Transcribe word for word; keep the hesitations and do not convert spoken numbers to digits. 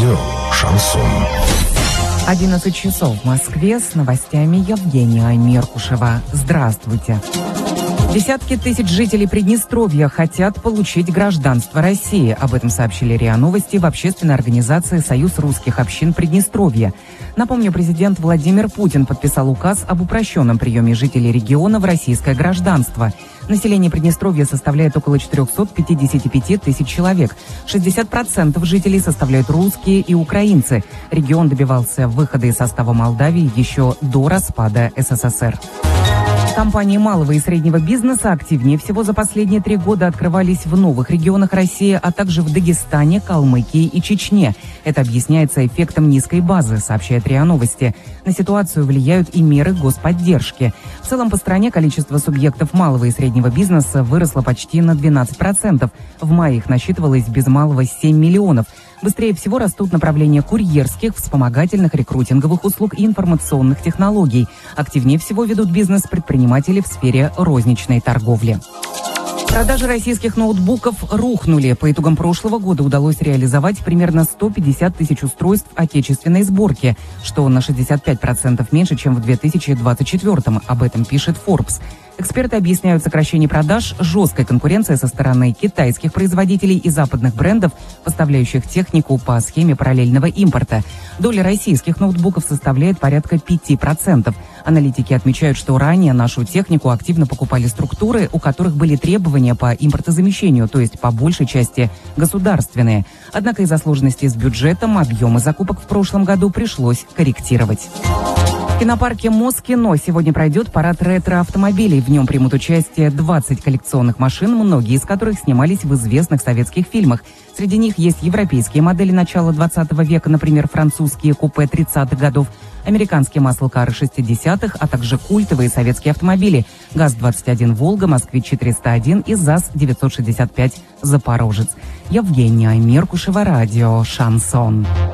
Радио «Шансон». одиннадцать часов в Москве, с новостями Евгения Меркушева. Здравствуйте. Десятки тысяч жителей Приднестровья хотят получить гражданство России. Об этом сообщили РИА Новости в общественной организации «Союз русских общин Приднестровья». Напомню, президент Владимир Путин подписал указ об упрощенном приеме жителей региона в российское гражданство. Население Приднестровья составляет около четыреста пятьдесят пять тысяч человек. шестьдесят процентов жителей составляют русские и украинцы. Регион добивался выхода из состава Молдавии еще до распада СССР. Компании малого и среднего бизнеса активнее всего за последние три года открывались в новых регионах России, а также в Дагестане, Калмыкии и Чечне. Это объясняется эффектом низкой базы, сообщает РИА Новости. На ситуацию влияют и меры господдержки. В целом по стране количество субъектов малого и среднего бизнеса выросло почти на двенадцать процентов. В мае их насчитывалось без малого семь миллионов. Быстрее всего растут направления курьерских, вспомогательных, рекрутинговых услуг и информационных технологий. Активнее всего ведут бизнес предприниматели в сфере розничной торговли. Продажи российских ноутбуков рухнули. По итогам прошлого года удалось реализовать примерно сто пятьдесят тысяч устройств отечественной сборки, что на шестьдесят пять процентов меньше, чем в две тысячи двадцать четвёртом. Об этом пишет Forbes. Эксперты объясняют сокращение продаж жесткой конкуренцией со стороны китайских производителей и западных брендов, поставляющих технику по схеме параллельного импорта. Доля российских ноутбуков составляет порядка пяти процентов. Аналитики отмечают, что ранее нашу технику активно покупали структуры, у которых были требования по импортозамещению, то есть по большей части государственные. Однако из-за сложностей с бюджетом объемы закупок в прошлом году пришлось корректировать. В кинопарке Москино сегодня пройдет парад ретро-автомобилей. В нем примут участие двадцать коллекционных машин, многие из которых снимались в известных советских фильмах. Среди них есть европейские модели начала двадцатого века, например, французские купе тридцатых годов, американские маслкары шестидесятых, а также культовые советские автомобили ГАЗ двадцать один «Волга», Москвич четыреста один и ЗАЗ девятьсот шестьдесят пять «Запорожец». Евгения Меркушева, радио «Шансон».